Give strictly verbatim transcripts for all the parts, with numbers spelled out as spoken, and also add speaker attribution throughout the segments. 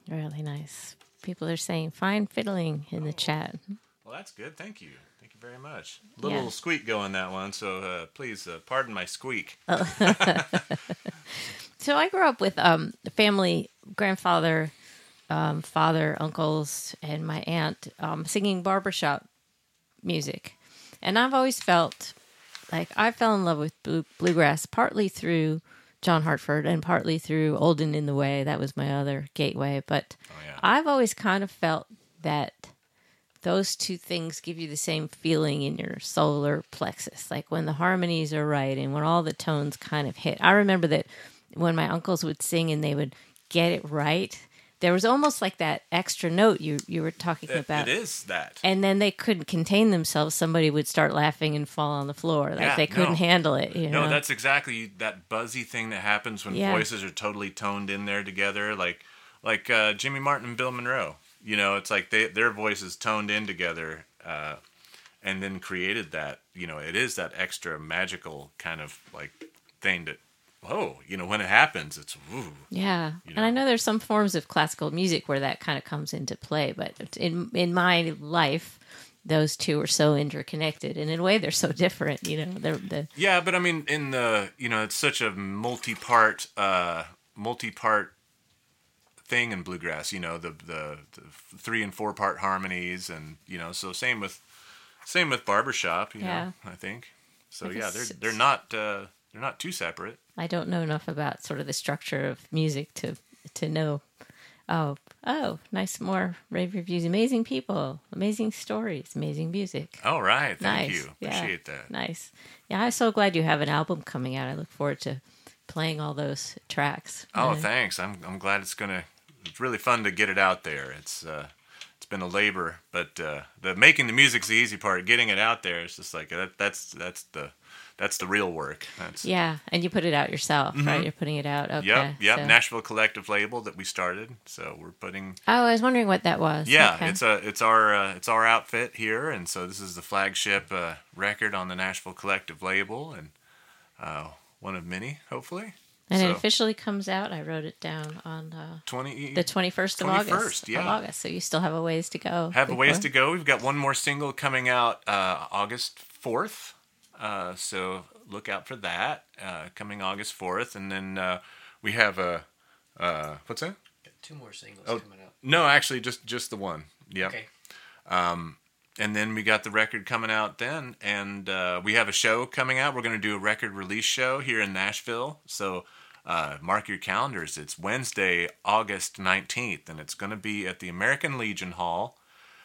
Speaker 1: Really nice. People are saying fine fiddling in the chat.
Speaker 2: Well, that's good. Thank you. Thank you very much.
Speaker 1: Yeah.
Speaker 2: Little squeak go in that one, so uh, please uh, pardon my squeak.
Speaker 1: So I grew up with um, a family, grandfather, um, father, uncles, and my aunt um, singing barbershop music. And I've always felt like I fell in love with blue, bluegrass partly through John Hartford and partly through Old and in the Way. That was my other gateway. But
Speaker 2: Oh, yeah.
Speaker 1: I've always kind of felt that those two things give you the same feeling in your solar plexus. Like when the harmonies are right and when all the tones kind of hit. I remember that when my uncles would sing and they would get it right, there was almost like that extra note you you were talking
Speaker 2: It,
Speaker 1: about.
Speaker 2: it is that.
Speaker 1: And then they couldn't contain themselves. Somebody would start laughing and fall on the floor. Like
Speaker 2: Yeah,
Speaker 1: they couldn't
Speaker 2: no.
Speaker 1: handle it. You know?
Speaker 2: No, that's exactly that buzzy thing that happens when
Speaker 1: Yeah.
Speaker 2: voices are totally toned in there together, like like uh, Jimmy Martin and Bill Monroe. You know, it's like they their voices toned in together, uh, and then created that. You know, it is that extra magical kind of like thing that, whoa, you know, when it happens, it's woo.
Speaker 1: Yeah,
Speaker 2: You
Speaker 1: and I
Speaker 2: know.
Speaker 1: know there's some forms of classical music where that kind of comes into play, but in in my life, those two are so interconnected, and in a way, they're so different. You know, they're the
Speaker 2: Yeah, but I mean, in the you know, it's such a multi-part, uh, multi-part thing in bluegrass. You know, the, the the three and four part harmonies, and you know, so same with same with barbershop. You
Speaker 1: Yeah.
Speaker 2: know, I think so.
Speaker 1: I
Speaker 2: Yeah,
Speaker 1: guess
Speaker 2: they're
Speaker 1: it's-
Speaker 2: they're not uh, they're not too separate.
Speaker 1: I don't know enough about sort of the structure of music to to know. Oh, oh, nice more rave reviews. Amazing people, amazing stories, amazing music.
Speaker 2: All right, thank
Speaker 1: Nice.
Speaker 2: you.
Speaker 1: Yeah.
Speaker 2: Appreciate that.
Speaker 1: Nice. Yeah, I'm so glad you have an album coming out. I look forward to playing all those tracks.
Speaker 2: Oh,
Speaker 1: Uh,
Speaker 2: thanks. I'm I'm glad it's gonna. It's really fun to get it out there. It's uh, it's been a labor, but uh, the making the music's the easy part. Getting it out there, it's just like that. That's that's the that's the real work. That's
Speaker 1: Yeah, and you put it out yourself, right? You're putting it out. Okay.
Speaker 2: Yep, yep.
Speaker 1: so-
Speaker 2: Nashville Collective label that we started. So we're putting.
Speaker 1: Oh, I was wondering what that was.
Speaker 2: Yeah,
Speaker 1: Okay.
Speaker 2: it's a it's our uh, it's our outfit here, and so this is the flagship uh, record on the Nashville Collective label, and uh, one of many, hopefully.
Speaker 1: and
Speaker 2: so,
Speaker 1: it officially comes out. I wrote it down on uh,
Speaker 2: twenty
Speaker 1: the twenty-first of August.
Speaker 2: twenty-first, yeah.
Speaker 1: Of August, so you still have a ways to go.
Speaker 2: Have a ways
Speaker 1: before-
Speaker 2: to go. We've got one more single coming out uh, August fourth. Uh, so look out for that uh, coming August fourth. And then uh, we have a, uh, what's that?
Speaker 3: Got two more singles
Speaker 2: Oh.
Speaker 3: coming out.
Speaker 2: No, actually just, just the one. Yep.
Speaker 3: Okay.
Speaker 2: And then we got the record coming out then. And uh, we have a show coming out. We're going to do a record release show here in Nashville. So uh, mark your calendars. It's Wednesday, August nineteenth. And it's going to be at the American Legion Hall.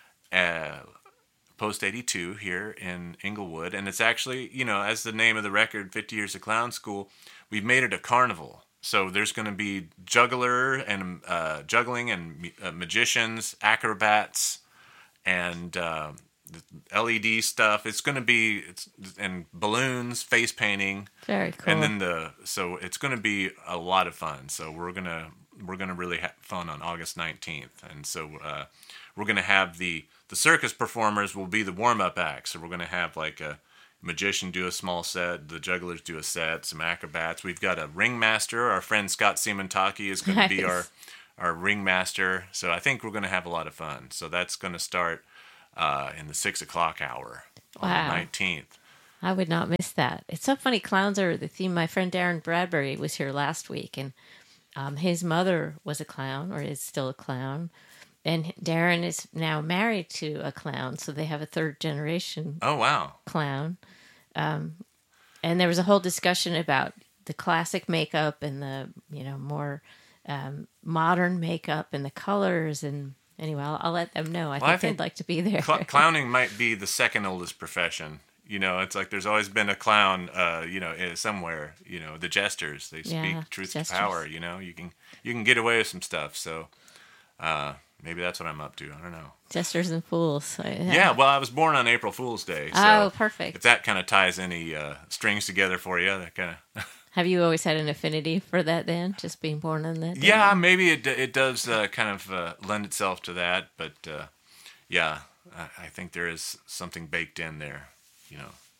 Speaker 2: Uh, Post eighty-two here in Inglewood, and it's actually, you know, as the name of the record, fifty Years of Clown School, we've made it a carnival. So there's going to be juggler and uh, juggling and uh, magicians, acrobats, and uh, L E D stuff. It's going to be it's and balloons, face painting,
Speaker 1: Very cool.
Speaker 2: and then the so it's going to be a lot of fun. So we're gonna we're gonna really have fun on August nineteenth, and so uh, we're gonna have the the circus performers will be the warm up acts. So we're gonna have like a magician do a small set, the jugglers do a set, some acrobats. We've got a ringmaster. Our friend Scott Simentaki is going to be our
Speaker 1: Nice.
Speaker 2: our ringmaster. So I think we're going to have a lot of fun. So that's going to start uh, in the six o'clock hour on
Speaker 1: Wow.
Speaker 2: the nineteenth.
Speaker 1: I would not miss that. It's so funny. Clowns are the theme. My friend Darren Bradbury was here last week, and um, his mother was a clown, or is still a clown. And Darren is now married to a clown, so they have a third generation
Speaker 2: Oh wow!
Speaker 1: clown. Um, and there was a whole discussion about the classic makeup and the, you know, more um, modern makeup and the colors. And anyway, I'll, I'll let them know. I,
Speaker 2: Well,
Speaker 1: think,
Speaker 2: I think
Speaker 1: they'd like to be there.
Speaker 2: Cl- clowning might be the second oldest profession. You know, it's like there's always been a clown. Uh, you know, eh, somewhere. You know, the jesters. They speak
Speaker 1: Yeah,
Speaker 2: truth
Speaker 1: jesters.
Speaker 2: to power. You know, you can you can get away with some stuff. So uh, maybe that's what I'm up to. I don't know.
Speaker 1: Jesters and fools.
Speaker 2: Yeah. Well, I was born on April Fool's Day. So
Speaker 1: Oh, perfect.
Speaker 2: if that kind of ties any uh, strings together for you, that kind of.
Speaker 1: Have you always had an affinity for that then? Just being born on that day?
Speaker 2: Yeah, maybe it it does uh, kind of uh, lend itself to that, but uh, yeah, I, I think there is something baked in there, you know.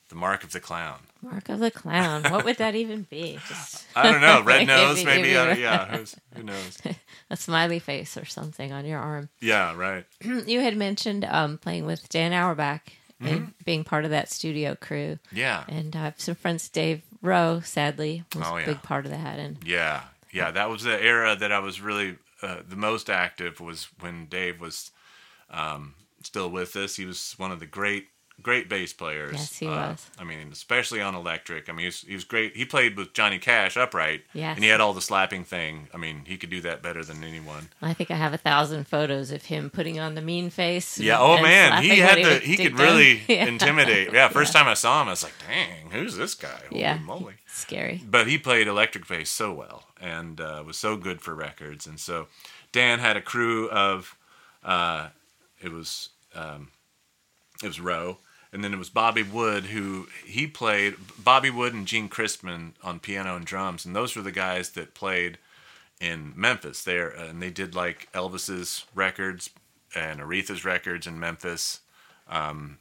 Speaker 2: The Mark of the Clown.
Speaker 1: Mark of the Clown. What would that even be? Just
Speaker 2: I don't know. Red nose,
Speaker 1: If you-
Speaker 2: maybe.
Speaker 1: if you-
Speaker 2: Uh, yeah, who's, who knows?
Speaker 1: a smiley face or something on your arm.
Speaker 2: Yeah, right.
Speaker 1: You had mentioned um, playing with Dan Auerbach
Speaker 2: Mm-hmm.
Speaker 1: and being part of that studio crew.
Speaker 2: Yeah,
Speaker 1: And I have some friends, Dave Rowe, sadly, was
Speaker 2: Oh,
Speaker 1: a
Speaker 2: yeah.
Speaker 1: big part of that. And
Speaker 2: yeah, yeah. That was the era that I was really uh, the most active. Was when Dave was um, still with us. He was one of the great, great bass players.
Speaker 1: Yes, he
Speaker 2: Uh,
Speaker 1: was.
Speaker 2: I mean, especially on electric. I mean, he was, he was great. He played with Johnny Cash upright.
Speaker 1: Yes.
Speaker 2: And he had all the slapping thing. I mean, he could do that better than anyone.
Speaker 1: I think I have a thousand photos of him putting on the mean face.
Speaker 2: Yeah.
Speaker 1: and-
Speaker 2: Oh
Speaker 1: and
Speaker 2: man, he
Speaker 1: slapping
Speaker 2: had
Speaker 1: when
Speaker 2: the
Speaker 1: would
Speaker 2: he
Speaker 1: dig
Speaker 2: could
Speaker 1: down.
Speaker 2: really
Speaker 1: Yeah.
Speaker 2: intimidate. Yeah. First time I saw him, I was like, dang, who's this guy? Holy
Speaker 1: Yeah.
Speaker 2: moly.
Speaker 1: Scary.
Speaker 2: But he played electric bass so well and uh, was so good for records. And so Dan had a crew of uh, it was um, it was Rowe, and then it was Bobby Wood who he played Bobby Wood and Gene Crispin on piano and drums, and those were the guys that played in Memphis there, and they did like Elvis's records and Aretha's records in Memphis. Um,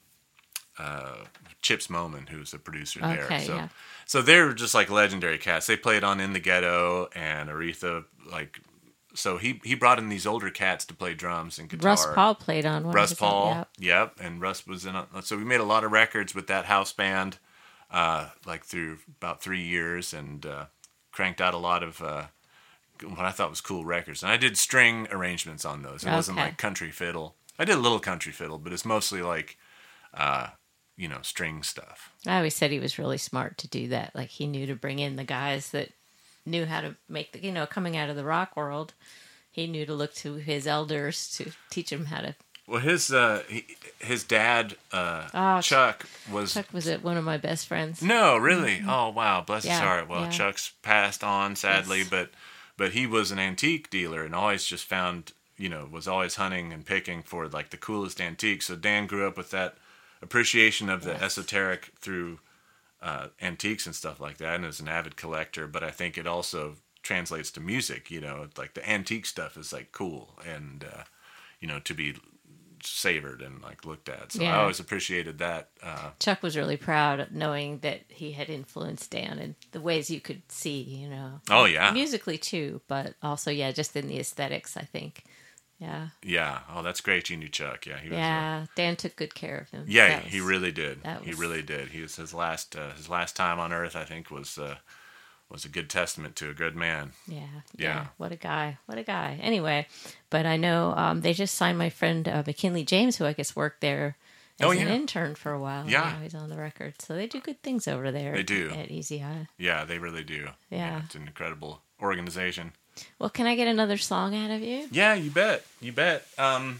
Speaker 2: uh, Chips Moman, who's the producer there.
Speaker 1: Okay,
Speaker 2: so,
Speaker 1: yeah.
Speaker 2: so they're just like legendary cats. They played on In the Ghetto and Aretha, like. So he, he brought in these older cats to play drums and guitar.
Speaker 1: Russ Paul played on one.
Speaker 2: Russ
Speaker 1: of his own-
Speaker 2: Paul,
Speaker 1: yeah.
Speaker 2: yep, and Russ was in. A, so we made a lot of records with that house band, uh, like through about three years, and uh, cranked out a lot of uh, what I thought was cool records. And I did string arrangements on those. It wasn't
Speaker 1: Okay.
Speaker 2: like country fiddle. I did a little country fiddle, but it's mostly like, uh, you know, string stuff.
Speaker 1: I always said he was really smart to do that. Like he knew to bring in the guys that knew how to make the, you know, coming out of the rock world, he knew to look to his elders to teach him how to.
Speaker 2: Well, his uh, he, his dad, uh,
Speaker 1: Oh,
Speaker 2: Chuck, was
Speaker 1: Chuck was it one of my best friends.
Speaker 2: no, really. Oh, wow, bless his
Speaker 1: Yeah,
Speaker 2: heart. Well,
Speaker 1: yeah.
Speaker 2: Chuck's passed on sadly,
Speaker 1: Yes.
Speaker 2: but but he was an antique dealer and always just found, you know, was always hunting and picking for like the coolest antiques. So Dan grew up with that appreciation of the
Speaker 1: Yes.
Speaker 2: esoteric through uh, antiques and stuff like that, and is an avid collector. But I think it also translates to music. You know, like the antique stuff is like cool and uh, you know, to be savored and like looked at. So
Speaker 1: Yeah.
Speaker 2: I always appreciated that. Uh,
Speaker 1: Chuck was really proud knowing that he had influenced Dan in the ways you could see, you know.
Speaker 2: Oh, yeah.
Speaker 1: Musically too, but also, yeah, just in the aesthetics, I think. Yeah.
Speaker 2: yeah. Oh, that's great. You knew Chuck. Yeah. He was. Uh,
Speaker 1: Yeah. Dan took good care of him.
Speaker 2: Yeah,
Speaker 1: That
Speaker 2: he
Speaker 1: was-
Speaker 2: really did.
Speaker 1: that
Speaker 2: He
Speaker 1: was-
Speaker 2: really did. He was his last uh, his last time on Earth. I think was uh, was a good testament to a good man.
Speaker 1: Yeah,
Speaker 2: Yeah.
Speaker 1: What a guy. What a guy. Anyway, but I know um, they just signed my friend uh, McKinley James, who I guess worked there as
Speaker 2: Oh,
Speaker 1: an
Speaker 2: yeah.
Speaker 1: intern for a while.
Speaker 2: Yeah.
Speaker 1: Now he's on the record. So they do good things over there.
Speaker 2: They do.
Speaker 1: At Easy Eye.
Speaker 2: Yeah, they really do.
Speaker 1: Yeah.
Speaker 2: It's an incredible organization.
Speaker 1: Well, can I get another song out of you?
Speaker 2: Yeah, you bet. You bet. Um,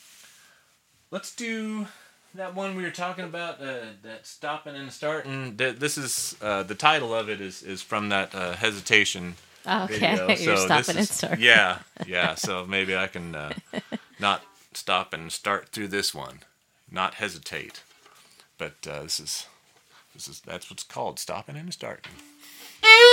Speaker 2: let's do that one we were talking about. Uh, that stopping and starting. Th- This is uh, the title of it is is from that uh, hesitation.
Speaker 1: Oh, okay.
Speaker 2: Video.
Speaker 1: You're
Speaker 2: So this
Speaker 1: stopping and
Speaker 2: is-
Speaker 1: starting.
Speaker 2: Yeah, yeah. So maybe I can uh, not stop and start through this one, not hesitate. But uh, this is this is that's what's called stopping and starting.